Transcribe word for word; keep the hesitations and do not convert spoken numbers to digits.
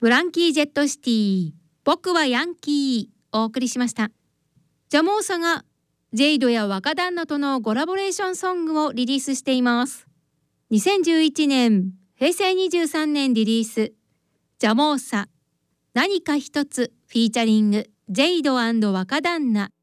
フランキー・ジェット・シティ、僕はヤンキーお送りしました。ジャモーサがジェイドや若旦那とのコラボレーションソングをリリースしています。にせんじゅういちねん、へいせいにじゅうさんねんリリース、ジャモーサ、何か一つフィーチャリングジェイド&若旦那。